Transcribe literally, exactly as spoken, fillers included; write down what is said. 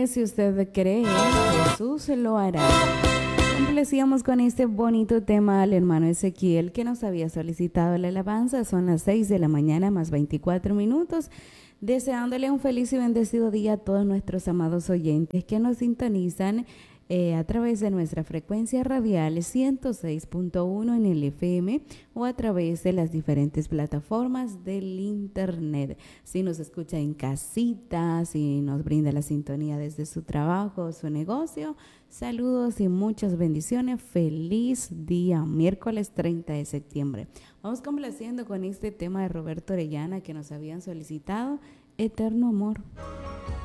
que si usted cree, Jesús lo hará. Complacíamos con este bonito tema al hermano Ezequiel que nos había solicitado la alabanza. Son las seis de la mañana más veinticuatro minutos. Deseándole un feliz y bendecido día a todos nuestros amados oyentes que nos sintonizan eh, a través de nuestra frecuencia radial ciento seis punto uno en el F M o a través de las diferentes plataformas del internet. Si nos escucha en casita, si nos brinda la sintonía desde su trabajo o su negocio, saludos y muchas bendiciones. Feliz día, miércoles treinta de septiembre. Vamos complaciendo con este tema de Roberto Orellana que nos habían solicitado, Eterno Amor.